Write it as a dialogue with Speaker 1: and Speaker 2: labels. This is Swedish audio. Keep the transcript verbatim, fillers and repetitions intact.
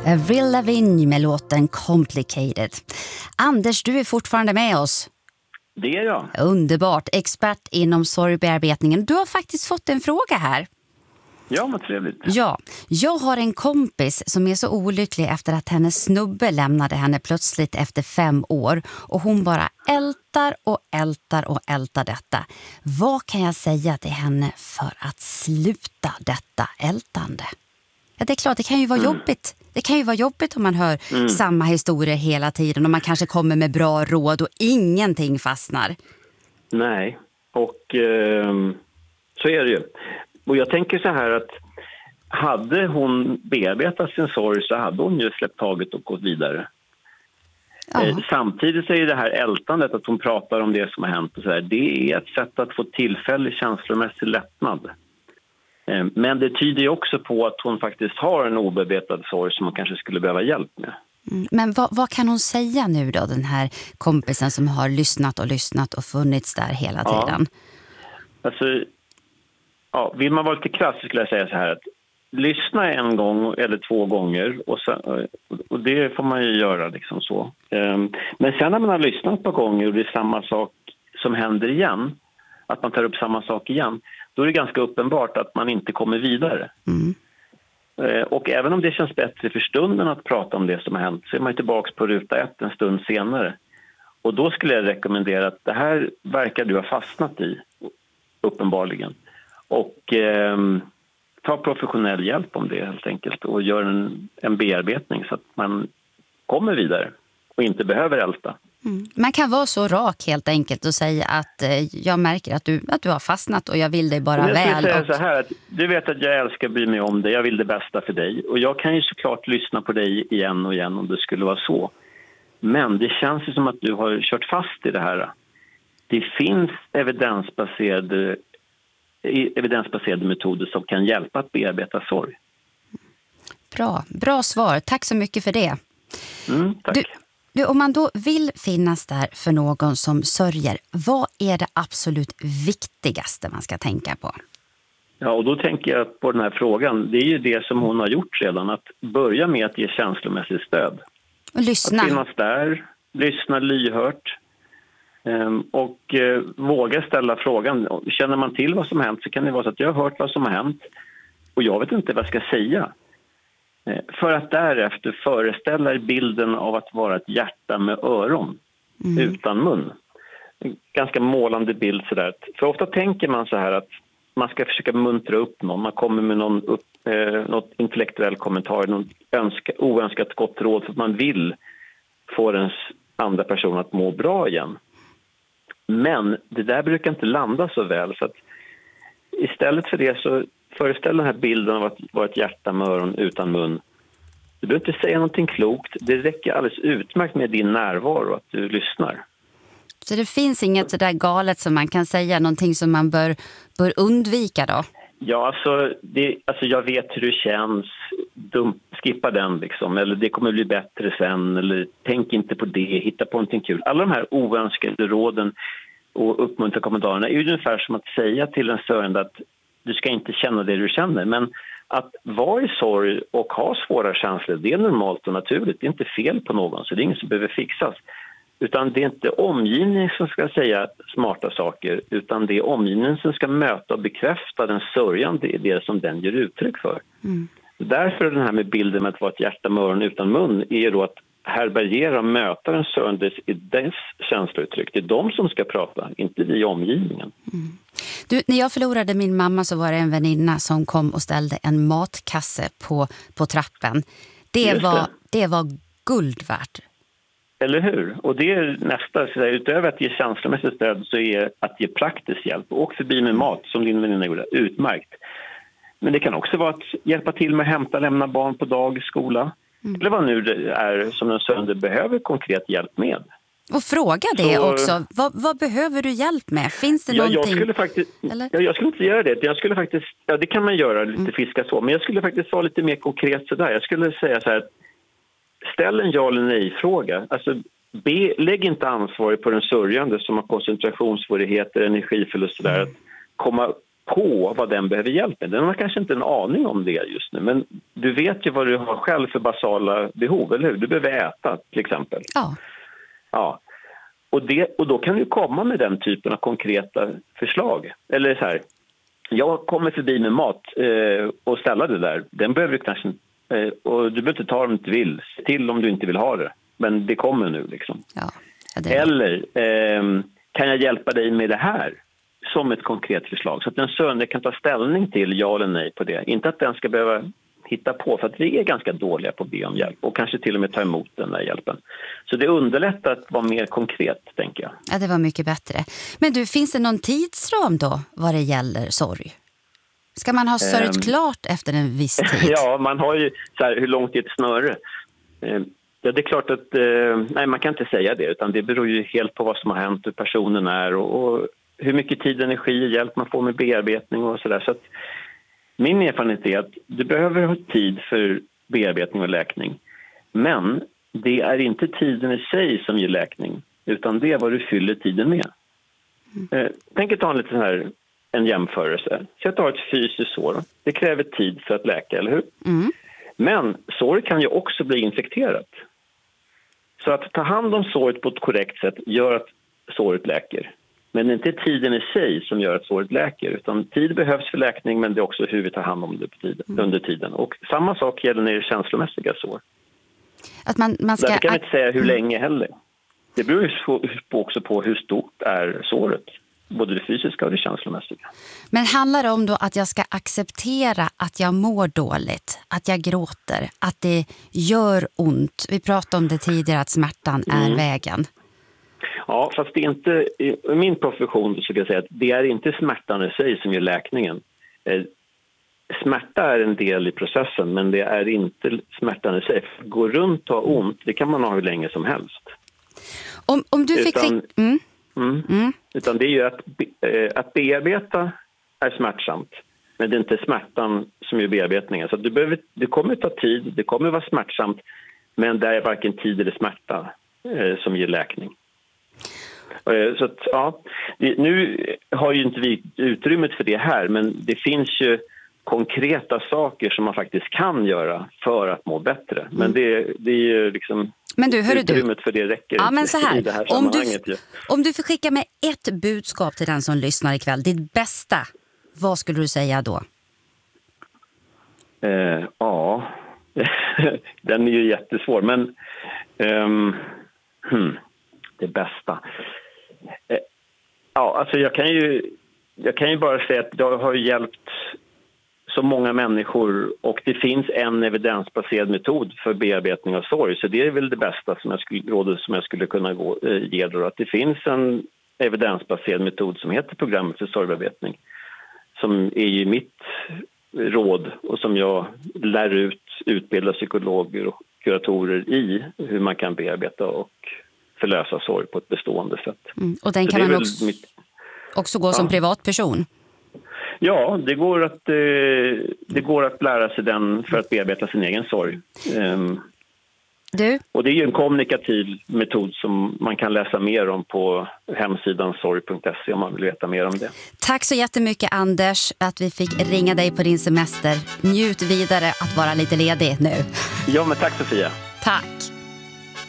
Speaker 1: Avril Lavigne med låten Complicated. Anders, du är fortfarande med oss.
Speaker 2: Det är jag.
Speaker 1: Underbart, expert inom sorgbearbetningen. Du har faktiskt fått en fråga här.
Speaker 2: Ja, vad trevligt.
Speaker 1: Ja, jag har en kompis som är så olycklig efter att hennes snubbe lämnade henne plötsligt efter fem år. Och hon bara ältar och ältar och ältar detta. Vad kan jag säga till henne för att sluta detta ältande? Ja, det är klart, det kan ju vara mm. jobbigt. Det kan ju vara jobbigt om man hör mm. samma historia hela tiden och man kanske kommer med bra råd och ingenting fastnar.
Speaker 2: Nej, och eh, så är det ju. Och jag tänker så här att hade hon bearbetat sin sorg så hade hon ju släppt taget och gått vidare. Eh, samtidigt så är det här ältandet, att hon pratar om det som har hänt och så här, det är ett sätt att få tillfällig känslomässig lättnad. Men det tyder ju också på att hon faktiskt har en obearbetad sorg som hon kanske skulle behöva hjälp med.
Speaker 1: Mm. Men vad, vad kan hon säga nu då, den här kompisen som har lyssnat och lyssnat och funnits där hela tiden?
Speaker 2: Ja. Alltså, ja, vill man vara lite krass skulle jag säga så här att lyssna en gång eller två gånger och, sen, och det får man ju göra liksom så. Men sen när man har lyssnat ett par gånger och det är samma sak som händer igen, att man tar upp samma sak igen, då är det ganska uppenbart att man inte kommer vidare. Mm. Och även om det känns bättre för stunden att prata om det som har hänt så är man tillbaka på ruta ett en stund senare. Och då skulle jag rekommendera att det här verkar du ha fastnat i, uppenbarligen. Och eh, ta professionell hjälp om det helt enkelt och gör en, en bearbetning så att man kommer vidare och inte behöver älta.
Speaker 1: Mm. Man kan vara så rak helt enkelt och säga att eh, jag märker att du, att du har fastnat och jag vill dig bara
Speaker 2: jag
Speaker 1: väl.
Speaker 2: Säga
Speaker 1: och...
Speaker 2: så här, att du vet att jag älskar att bry mig om dig, jag vill det bästa för dig. Och jag kan ju såklart lyssna på dig igen och igen om det skulle vara så. Men det känns ju som att du har kört fast i det här. Det finns evidensbaserade, evidensbaserade metoder som kan hjälpa att bearbeta sorg.
Speaker 1: Bra, bra svar. Tack så mycket för det.
Speaker 2: Mm, tack.
Speaker 1: Du... Du, om man då vill finnas där för någon som sörjer, vad är det absolut viktigaste man ska tänka på?
Speaker 2: Ja, och då tänker jag på den här frågan. Det är ju det som hon har gjort redan, att börja med att ge känslomässigt stöd.
Speaker 1: Och lyssna.
Speaker 2: Att finnas där, lyssna lyhört och eh, våga ställa frågan. Känner man till vad som har hänt så kan det vara så att jag har hört vad som har hänt och jag vet inte vad jag ska säga. För att därefter föreställa bilden av att vara ett hjärta med öron, mm. utan mun. En ganska målande bild sådär. För ofta tänker man så här att man ska försöka muntra upp någon. Man kommer med någon upp, eh, något intellektuell kommentar, någon önska, oönskat gott råd för att man vill få den andra personen att må bra igen. Men det där brukar inte landa så väl, så att istället för det så föreställ den här bilden av att vara ett hjärta med öron utan mun. Du behöver inte säga någonting klokt. Det räcker alldeles utmärkt med din närvaro, att du lyssnar.
Speaker 1: Så det finns inget så där galet som man kan säga, någonting som man bör, bör undvika då?
Speaker 2: Ja, alltså, det, alltså jag vet hur det känns. Dum, skippa den liksom. Eller det kommer bli bättre sen. Eller tänk inte på det, hitta på någonting kul. Alla de här oönskade råden och uppmuntra kommentarerna är ju ungefär som att säga till en sörjande att du ska inte känna det du känner. Men att vara i sorg och ha svåra känslor, det är normalt och naturligt. Det är inte fel på någon, så det är inget som behöver fixas. Utan det är inte omgivningen som ska säga smarta saker, utan det är omgivningen som ska möta och bekräfta den sörjande i det som den ger uttryck för. Mm. Därför är den här med bilden med att vara ett hjärta med öron utan mun är då att härbärgera och möta den sörjandes i dess känslouttryck. Det är de som ska prata, inte vi i omgivningen.
Speaker 1: Mm. Du, när jag förlorade min mamma så var det en väninna som kom och ställde en matkasse på, på trappen. Det var, det. det var guld värt.
Speaker 2: Eller hur? Och det är nästa, så där, utöver att ge känslomässigt stöd så är att ge praktisk hjälp. Åk förbi med mat som din väninna gjorde, utmärkt. Men det kan också vara att hjälpa till med att hämta, lämna barn på dag, skola. Mm. Eller vad nu det är som den söndag behöver konkret hjälp med.
Speaker 1: Och fråga det så, också. Vad, vad behöver du hjälp med? Finns det
Speaker 2: ja,
Speaker 1: någonting?
Speaker 2: Jag skulle faktiskt, ja, jag skulle inte göra det. Jag skulle faktiskt, ja, det kan man göra, lite mm. fiska så. Men jag skulle faktiskt vara lite mer konkret sådär. Jag skulle säga så här, ställ en ja eller nej-fråga. Alltså, be, lägg inte ansvaret på den sörjande som har koncentrationssvårigheter, energiförlust och sådär. Att komma på vad den behöver hjälp med. Den har kanske inte en aning om det just nu, men du vet ju vad du har själv för basala behov, eller hur? Du behöver äta till exempel.
Speaker 1: Ja.
Speaker 2: Ja. Och, det, och då kan du komma med den typen av konkreta förslag. Eller så här, jag kommer förbi med mat eh, och ställa det där. Den behöver du kanske, eh, och du behöver inte ta om du inte vill. Se till om du inte vill ha det. Men det kommer nu liksom.
Speaker 1: Ja, det
Speaker 2: eller eh, kan jag hjälpa dig med det här? Som ett konkret förslag. Så att den sönder kan ta ställning till ja eller nej på det. Inte att den ska behöva hitta på, för att vi är ganska dåliga på att be om hjälp. Och kanske till och med ta emot den där hjälpen. Så det underlättar att vara mer konkret, tänker jag.
Speaker 1: Ja, det var mycket bättre. Men du, finns det någon tidsram då vad det gäller sorg? Ska man ha sörjt um, klart efter en viss tid?
Speaker 2: Ja, man har ju så här, hur långt är ett snöre? Um, ja, det är klart att uh, nej, man kan inte säga det, utan det beror ju helt på vad som har hänt, hur personen är och, och hur mycket tid, energi och hjälp man får med bearbetning och sådär. Så att min erfarenhet är att du behöver ha tid för bearbetning och läkning. Men det är inte tiden i sig som ger läkning, utan det är vad du fyller tiden med. Mm. Eh, tänk att ta en, lite så här, en jämförelse. Så att du har ett fysiskt sår. Det kräver tid för att läka, eller hur? Mm. Men sår kan ju också bli infekterat. Så att ta hand om såret på ett korrekt sätt gör att såret läker. Men det är inte tiden i sig som gör att såret läker, utan tid behövs för läkning, men det är också hur vi tar hand om det på tiden, mm. under tiden. Och samma sak gäller när det är känslomässiga sår. Att man, man ska... Därför kan man inte säga hur mm. länge heller. Det beror ju också på hur stort är såret, både det fysiska och det känslomässiga.
Speaker 1: Men handlar det om då att jag ska acceptera att jag mår dåligt, att jag gråter, att det gör ont? Vi pratade om det tidigare, att smärtan mm. är vägen.
Speaker 2: Ja, fast det är inte, i min profession så ska jag säga att det är inte smärtan i sig som gör läkningen. Smärta är en del i processen, men det är inte smärtan i sig. Gå runt och ha ont, det kan man ha hur länge som helst.
Speaker 1: Om, om du fick...
Speaker 2: Utan,
Speaker 1: mm.
Speaker 2: Mm, mm. utan det är ju att, att bearbeta är smärtsamt, men det är inte smärtan som gör bearbetningen. Så du behöver, det kommer ta tid, det kommer vara smärtsamt, men det är varken tid eller smärta eh, som ger läkning. Så att, ja, det, nu har ju inte vi utrymmet för det här, men det finns ju konkreta saker som man faktiskt kan göra för att må bättre. Men det, det är ju liksom...
Speaker 1: Men du, hörru
Speaker 2: utrymmet
Speaker 1: du.
Speaker 2: för det räcker
Speaker 1: ja,
Speaker 2: inte
Speaker 1: men så här,
Speaker 2: i det här
Speaker 1: om
Speaker 2: sammanhanget.
Speaker 1: Du, om du får skicka med ett budskap till den som lyssnar ikväll, ditt bästa, vad skulle du säga då?
Speaker 2: Eh, ja, den är ju jättesvår, men um, hmm, det bästa... Ja, alltså jag kan ju jag kan ju bara säga att jag har hjälpt så många människor, och det finns en evidensbaserad metod för bearbetning av sorg, så det är väl det bästa som jag skulle, rådet som jag skulle kunna gå, eh, ge då, att det finns en evidensbaserad metod som heter programmet för sorgbearbetning, som är ju mitt råd och som jag lär ut, utbildar psykologer och kuratorer i hur man kan bearbeta och förlösa sorg på ett bestående sätt.
Speaker 1: Mm. Och den kan man också, mitt... också gå ja. som privatperson?
Speaker 2: Ja, det går, att, eh, det går att lära sig den för att bearbeta sin egen sorg. Um,
Speaker 1: du?
Speaker 2: Och det är ju en kommunikativ metod som man kan läsa mer om på hemsidan sorg punkt se om man vill veta mer om det.
Speaker 1: Tack så jättemycket, Anders, att vi fick ringa dig på din semester. Njut vidare att vara lite ledig nu.
Speaker 2: Ja, men tack Sofia.
Speaker 1: Tack.